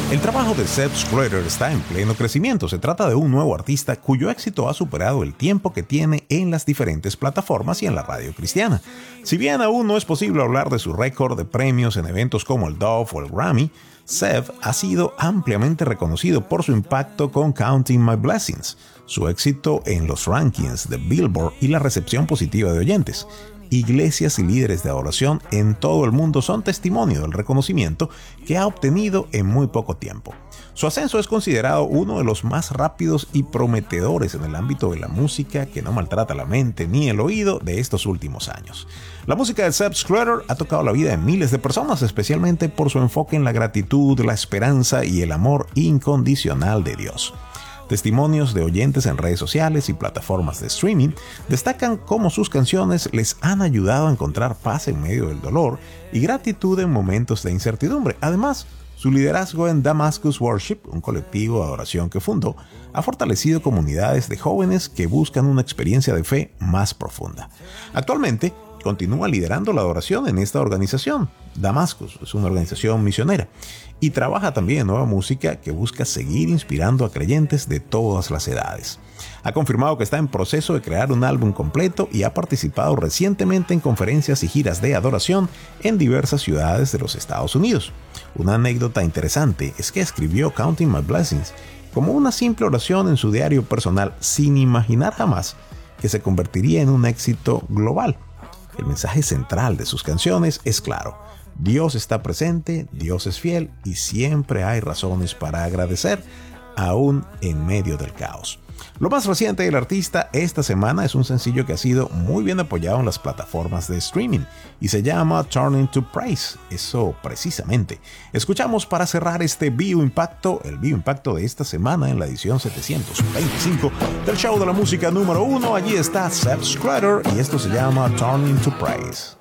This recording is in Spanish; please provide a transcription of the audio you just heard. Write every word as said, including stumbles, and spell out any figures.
El trabajo de Seb Scruder está en pleno crecimiento. Se trata de un nuevo artista cuyo éxito ha superado el tiempo que tiene en las diferentes plataformas y en la radio cristiana. Si bien aún no es posible hablar de su récord de premios en eventos como el Dove o el Grammy, Seb ha sido ampliamente reconocido por su impacto con Counting My Blessings, su éxito en los rankings de Billboard y la recepción positiva de oyentes. Iglesias y líderes de adoración en todo el mundo son testimonio del reconocimiento que ha obtenido en muy poco tiempo. Su ascenso es considerado uno de los más rápidos y prometedores en el ámbito de la música que no maltrata la mente ni el oído de estos últimos años. La música de Seb Scruder ha tocado la vida de miles de personas, especialmente por su enfoque en la gratitud, la esperanza y el amor incondicional de Dios. Testimonios de oyentes en redes sociales y plataformas de streaming destacan cómo sus canciones les han ayudado a encontrar paz en medio del dolor y gratitud en momentos de incertidumbre. Además, su liderazgo en Damascus Worship, un colectivo de adoración que fundó, ha fortalecido comunidades de jóvenes que buscan una experiencia de fe más profunda. Actualmente, continúa liderando la adoración en esta organización. Damascus es una organización misionera y trabaja también en nueva música que busca seguir inspirando a creyentes de todas las edades. Ha confirmado que está en proceso de crear un álbum completo y ha participado recientemente en conferencias y giras de adoración en diversas ciudades de los Estados Unidos. Una anécdota interesante es que escribió Counting My Blessings como una simple oración en su diario personal sin imaginar jamás que se convertiría en un éxito global. El mensaje central de sus canciones es claro: Dios está presente, Dios es fiel y siempre hay razones para agradecer, aún en medio del caos. Lo más reciente del artista esta semana es un sencillo que ha sido muy bien apoyado en las plataformas de streaming y se llama Turning to Praise. Eso precisamente. Escuchamos para cerrar este Bioimpacto, el Bioimpacto de esta semana en la edición setecientos veinticinco del show de la música número uno. Allí está Seb Scruder y esto se llama Turning to Praise.